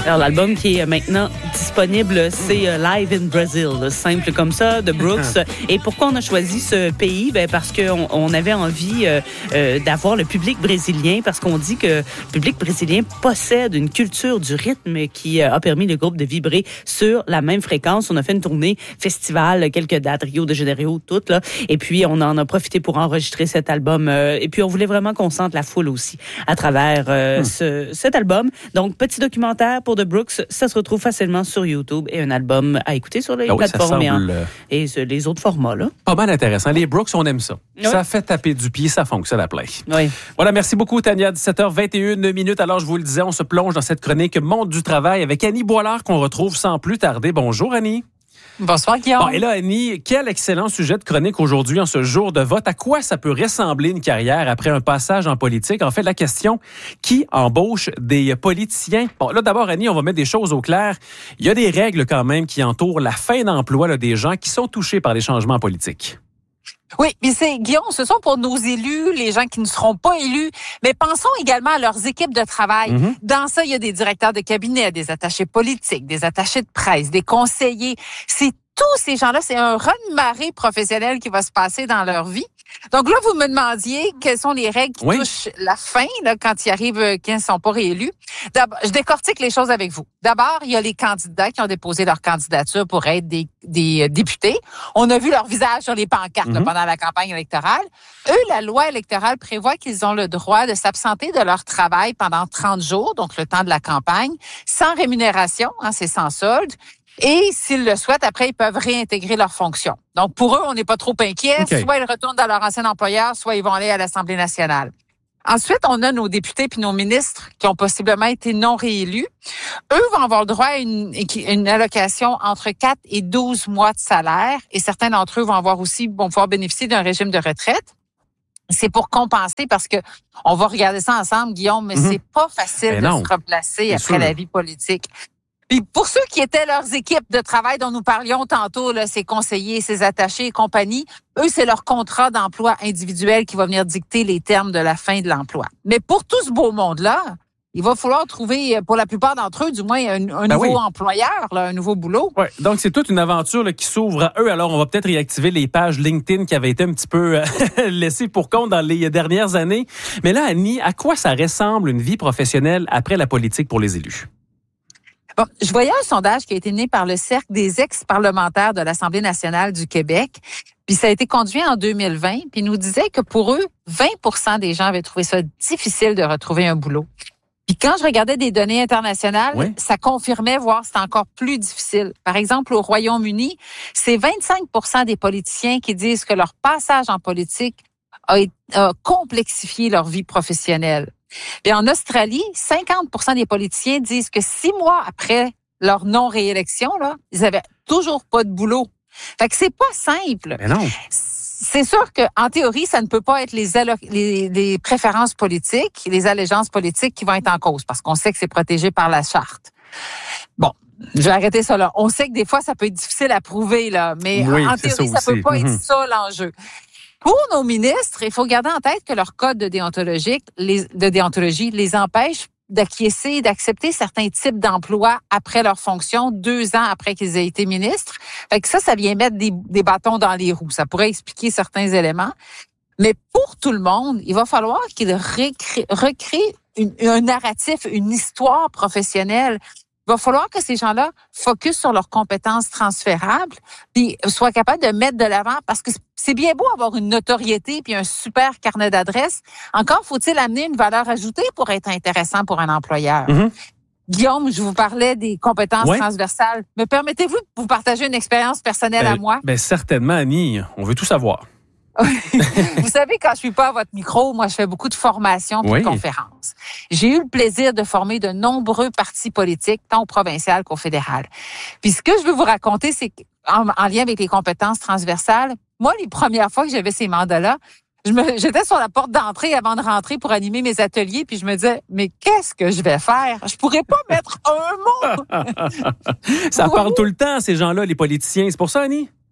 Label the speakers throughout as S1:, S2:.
S1: Alors, l'album qui est maintenant disponible, c'est Live in Brazil, simple comme ça, de Brooks. Et pourquoi on a choisi ce pays? Ben parce qu'on avait envie d'avoir le public brésilien, parce qu'on dit que le public brésilien possède une culture du rythme qui a permis le groupe de vibrer sur la même fréquence. On a fait une tournée festival, quelques dates, Rio de Janeiro, toutes, là. Et puis, on en a profité pour enregistrer cet album. Et puis, on voulait vraiment qu'on sente la foule aussi à travers cet album. Donc, petit documentaire pour The Brooks. Ça se retrouve facilement sur YouTube et un album à écouter sur les plateformes et les autres formats, là.
S2: Pas mal intéressant. Les Brooks, on aime ça.
S1: Oui.
S2: Ça fait taper du pied, ça fonctionne à plein.
S1: Oui.
S2: Voilà, merci beaucoup, Tania. 17h21. Alors, je vous le disais, on se plonge dans cette chronique Monde du travail avec Annie Boilard qu'on retrouve sans plus tarder. Bonjour, Annie.
S3: Bonsoir, Guillaume.
S2: Bon, et là, Annie, quel excellent sujet de chronique aujourd'hui en ce jour de vote. À quoi ça peut ressembler une carrière après un passage en politique? En fait, la question, qui embauche des politiciens? Bon, là, d'abord, Annie, on va mettre des choses au clair. Il y a des règles quand même qui entourent la fin d'emploi là, des gens qui sont touchés par les changements politiques.
S3: Oui, mais Guillaume, ce sont pour nos élus, les gens qui ne seront pas élus, mais pensons également à leurs équipes de travail. Dans ça, il y a des directeurs de cabinet, des attachés politiques, des attachés de presse, des conseillers. C'est tous ces gens-là, c'est un raz-de-marée professionnel qui va se passer dans leur vie. Donc là, vous me demandiez quelles sont les règles qui touchent la fin là, quand il arrive qu'ils ne sont pas réélus. D'abord, je décortique les choses avec vous. D'abord, il y a les candidats qui ont déposé leur candidature pour être des députés. On a vu leur visage sur les pancartes pendant la campagne électorale. Eux, la loi électorale prévoit qu'ils ont le droit de s'absenter de leur travail pendant 30 jours, donc le temps de la campagne, sans rémunération, c'est sans solde. Et s'ils le souhaitent, après, ils peuvent réintégrer leurs fonctions. Donc, pour eux, on n'est pas trop inquiets. Okay. Soit ils retournent dans leur ancien employeur, soit ils vont aller à l'Assemblée nationale. Ensuite, on a nos députés puis nos ministres qui ont possiblement été non réélus. Eux vont avoir le droit à une allocation entre 4 et 12 mois de salaire. Et certains d'entre eux vont pouvoir bénéficier d'un régime de retraite. C'est pour compenser parce que on va regarder ça ensemble, Guillaume, mais c'est pas facile de se replacer après la vie politique. Puis pour ceux qui étaient leurs équipes de travail dont nous parlions tantôt, là, ces conseillers, ces attachés et compagnie, eux, c'est leur contrat d'emploi individuel qui va venir dicter les termes de la fin de l'emploi. Mais pour tout ce beau monde-là, il va falloir trouver, pour la plupart d'entre eux, du moins, un nouveau employeur, là, un nouveau boulot.
S2: Ouais, donc, c'est toute une aventure là, qui s'ouvre à eux. Alors, on va peut-être réactiver les pages LinkedIn qui avaient été un petit peu laissées pour compte dans les dernières années. Mais là, Annie, à quoi ça ressemble une vie professionnelle après la politique pour les élus?
S3: Bon, je voyais un sondage qui a été mené par le Cercle des ex-parlementaires de l'Assemblée nationale du Québec. Puis ça a été conduit en 2020. Puis il nous disait que pour eux, 20% des gens avaient trouvé ça difficile de retrouver un boulot. Puis quand je regardais des données internationales, ça confirmait, voire c'était encore plus difficile. Par exemple, au Royaume-Uni, c'est 25% des politiciens qui disent que leur passage en politique a complexifié leur vie professionnelle. Et en Australie, 50% des politiciens disent que 6 mois après leur non-réélection, là, ils avaient toujours pas de boulot. Fait que c'est pas simple.
S2: Mais non.
S3: C'est sûr que en théorie, ça ne peut pas être les préférences politiques, les allégeances politiques qui vont être en cause, parce qu'on sait que c'est protégé par la charte. Bon, je vais arrêter ça là. On sait que des fois, ça peut être difficile à prouver, là, mais en théorie, ça peut pas être ça l'enjeu. Pour nos ministres, il faut garder en tête que leur code de déontologie les empêche d'acquiescer et d'accepter certains types d'emplois après leur fonction 2 ans après qu'ils aient été ministres. Fait que ça vient mettre des bâtons dans les roues. Ça pourrait expliquer certains éléments. Mais pour tout le monde, il va falloir qu'ils recréent un narratif, une histoire professionnelle. Il va falloir que ces gens-là focusent sur leurs compétences transférables puis soient capables de mettre de l'avant parce que c'est bien beau avoir une notoriété puis un super carnet d'adresses. Encore faut-il amener une valeur ajoutée pour être intéressant pour un employeur. Guillaume, je vous parlais des compétences transversales. Me permettez-vous de vous partager une expérience personnelle à moi?
S2: Ben certainement, Annie. On veut tout savoir.
S3: Vous savez, quand je suis pas à votre micro, moi, je fais beaucoup de formations et de conférences. J'ai eu le plaisir de former de nombreux partis politiques, tant au provincial qu'au fédéral. Puis ce que je veux vous raconter, c'est qu'en lien avec les compétences transversales, moi, les premières fois que j'avais ces mandats-là, j'étais sur la porte d'entrée avant de rentrer pour animer mes ateliers, puis je me disais, mais qu'est-ce que je vais faire? Je pourrais pas mettre un mot!
S2: Ça parle tout le temps, ces gens-là, les politiciens. C'est pour ça, Annie?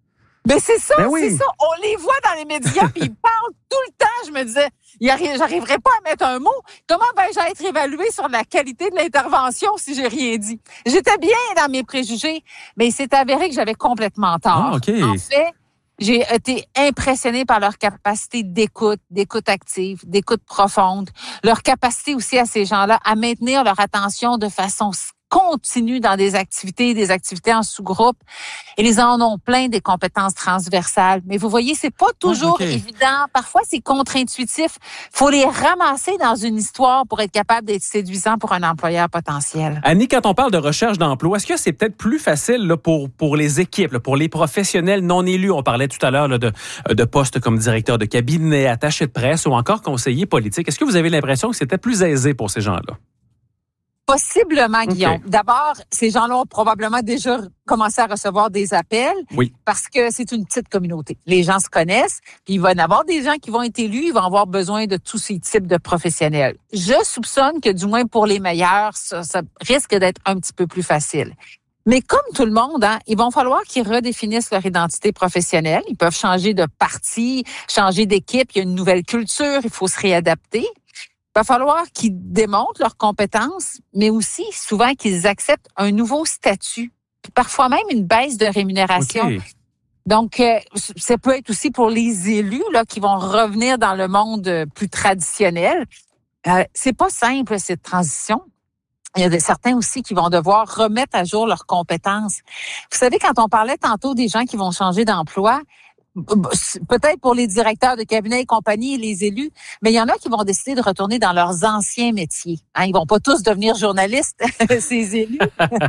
S3: Mais c'est ça,
S2: Ben oui.
S3: c'est ça. On les voit dans les médias, puis ils parlent tout le temps. Je me disais, j'arriverais pas à mettre un mot. Comment vais-je être évaluée sur la qualité de l'intervention si j'ai rien dit? J'étais bien dans mes préjugés, mais il s'est avéré que j'avais complètement tort.
S2: Ah, OK.
S3: En fait, j'ai été impressionnée par leur capacité d'écoute active, d'écoute profonde, leur capacité aussi à ces gens-là à maintenir leur attention de façon continue dans des activités en sous-groupe. Et ils en ont plein des compétences transversales. Mais vous voyez, c'est pas toujours évident. Parfois, c'est contre-intuitif. Faut les ramasser dans une histoire pour être capable d'être séduisant pour un employeur potentiel.
S2: Annie, quand on parle de recherche d'emploi, est-ce que c'est peut-être plus facile là, pour les équipes, là, pour les professionnels non élus? On parlait tout à l'heure là, de postes comme directeur de cabinet, attaché de presse ou encore conseiller politique. Est-ce que vous avez l'impression que c'était plus aisé pour ces gens-là?
S3: Possiblement, Guillaume. D'abord, ces gens-là ont probablement déjà commencé à recevoir des appels parce que c'est une petite communauté. Les gens se connaissent, puis il va y en avoir des gens qui vont être élus, ils vont avoir besoin de tous ces types de professionnels. Je soupçonne que du moins pour les meilleurs, ça risque d'être un petit peu plus facile. Mais comme tout le monde, il va falloir qu'ils redéfinissent leur identité professionnelle. Ils peuvent changer de parti, changer d'équipe, il y a une nouvelle culture, il faut se réadapter. Il va falloir qu'ils démontrent leurs compétences, mais aussi souvent qu'ils acceptent un nouveau statut, puis parfois même une baisse de rémunération.
S2: Okay.
S3: Donc, ça peut être aussi pour les élus là qui vont revenir dans le monde plus traditionnel. C'est pas simple, cette transition. Il y a certains aussi qui vont devoir remettre à jour leurs compétences. Vous savez, quand on parlait tantôt des gens qui vont changer d'emploi, peut-être pour les directeurs de cabinet et compagnie et les élus, mais il y en a qui vont décider de retourner dans leurs anciens métiers. Ils vont pas tous devenir journalistes, ces élus.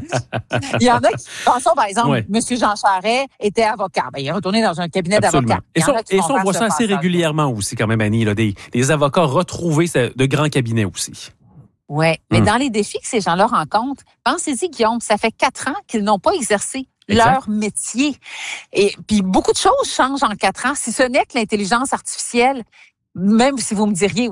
S3: Il y en a qui, pensons par exemple, M. Jean Charest était avocat. Il est retourné dans un cabinet d'avocats.
S2: Et ça, on voit ça assez régulièrement aussi quand même, Annie, là, des avocats retrouvés de grands cabinets aussi.
S3: Oui, mais dans les défis que ces gens-là rencontrent, pensez-y, Guillaume, ça fait 4 ans qu'ils n'ont pas exercé leur métier. Et puis, beaucoup de choses changent en 4 ans, si ce n'est que l'intelligence artificielle, même si vous me diriez,